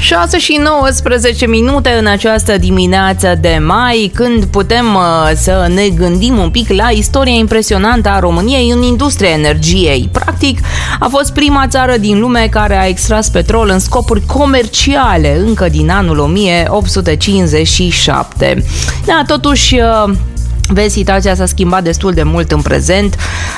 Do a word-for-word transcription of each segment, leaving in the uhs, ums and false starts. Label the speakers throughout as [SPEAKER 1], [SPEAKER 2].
[SPEAKER 1] șase și nouăsprezece minute în această dimineață de mai, când putem uh, să ne gândim un pic la istoria impresionantă a României în industria energiei. Practic, a fost prima țară din lume care a extras petrol în scopuri comerciale încă din anul o mie opt sute cincizeci și șapte. Da, totuși... Uh, Vezi, situația s-a schimbat destul de mult în prezent.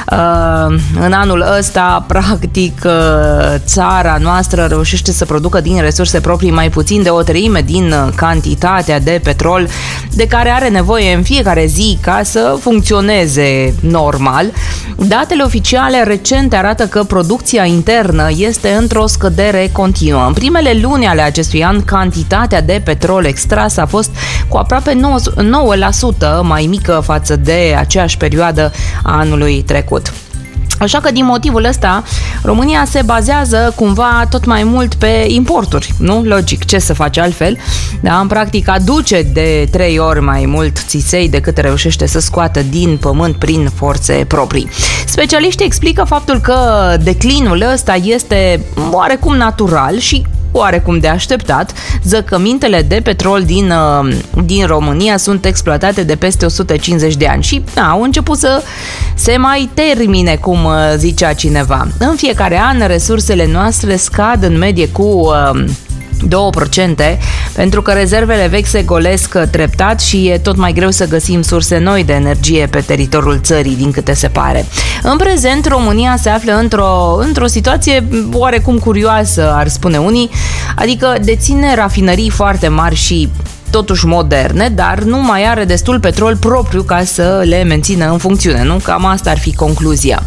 [SPEAKER 1] În anul ăsta, practic, țara noastră reușește să producă din resurse proprii mai puțin de o treime din cantitatea de petrol de care are nevoie în fiecare zi ca să funcționeze normal. Datele oficiale recente arată că producția internă este într-o scădere continuă. În primele luni ale acestui an, cantitatea de petrol extras a fost cu aproape nouă la sută mai mică față de aceeași perioadă a anului trecut. Așa că din motivul ăsta, România se bazează cumva tot mai mult pe importuri, nu? Logic, ce să face altfel? Da, în practic aduce de trei ori mai mult țiței decât reușește să scoată din pământ prin forțe proprii. Specialiștii explică faptul că declinul ăsta este oarecum natural și oarecum de așteptat. Zăcămintele de petrol din, din România sunt exploatate de peste o sută cincizeci de ani și na, au început să se mai termine, cum zicea cineva. În fiecare an, resursele noastre scad în medie cu două la sută, pentru că rezervele vechi se golesc treptat și e tot mai greu să găsim surse noi de energie pe teritoriul țării, din câte se pare. În prezent, România se află într-o, într-o situație oarecum curioasă, ar spune unii, adică deține rafinării foarte mari și totuși moderne, dar nu mai are destul petrol propriu ca să le mențină în funcțiune, nu? Cam asta ar fi concluzia.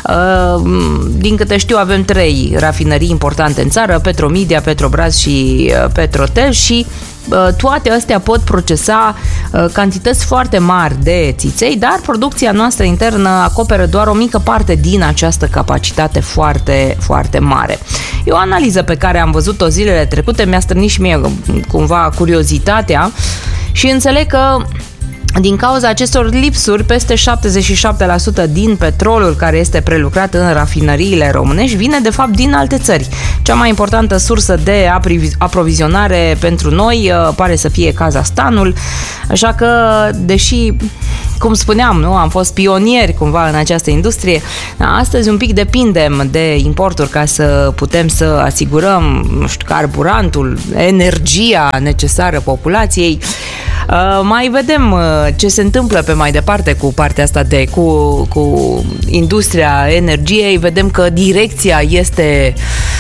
[SPEAKER 1] Din câte știu, avem trei rafinării importante în țară, Petromedia, Petrobras și Petrotel, și toate astea pot procesa cantități foarte mari de țiței, dar producția noastră internă acoperă doar o mică parte din această capacitate foarte, foarte mare. E o analiză pe care am văzut-o zilele trecute, mi-a strânit și mie cumva curiozitatea și înțeleg că din cauza acestor lipsuri, peste șaptezeci și șapte la sută din petrolul care este prelucrat în rafinăriile românești vine de fapt din alte țări. Cea mai importantă sursă de aprovizionare pentru noi pare să fie Kazahstanul, așa că, deși, cum spuneam, nu, am fost pionieri cumva în această industrie, astăzi un pic depindem de importuri ca să putem să asigurăm, nu știu, carburantul, energia necesară populației. Uh, mai vedem uh, ce se întâmplă pe mai departe cu partea asta de cu, cu industria energiei. Vedem că direcția este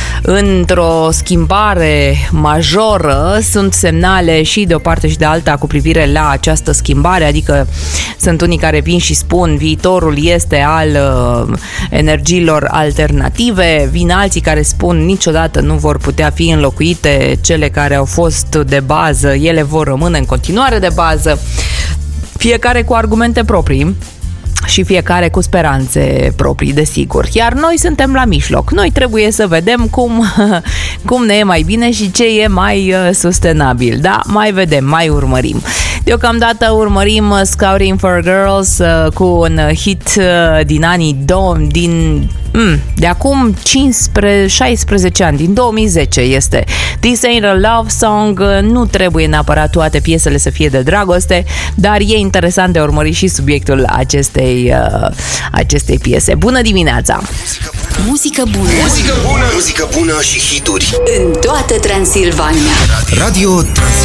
[SPEAKER 1] într-o schimbare majoră. Sunt semnale și de o parte și de alta cu privire la această schimbare, adică sunt unii care vin și spun viitorul este al uh, energiilor alternative, vin alții care spun niciodată nu vor putea fi înlocuite cele care au fost de bază, ele vor rămâne în continuare de bază, fiecare cu argumente proprii și fiecare cu speranțe proprii, desigur. Iar noi suntem la mijloc. Noi trebuie să vedem cum, cum ne e mai bine și ce e mai sustenabil. Da, mai vedem, mai urmărim. Deocamdată urmărim Scouting for Girls cu un hit din anii doi, din de acum cincisprezece șaisprezece ani, din două mii zece este. This Ain't a Love Song. Nu trebuie neapărat toate piesele să fie de dragoste, dar e interesant de urmărit și subiectul acestei, uh, acestei piese. Bună dimineața!
[SPEAKER 2] Muzică bună! Muzică bună!
[SPEAKER 3] Muzică bună și hituri
[SPEAKER 2] în toată Transilvania.
[SPEAKER 3] Radio Transilvania.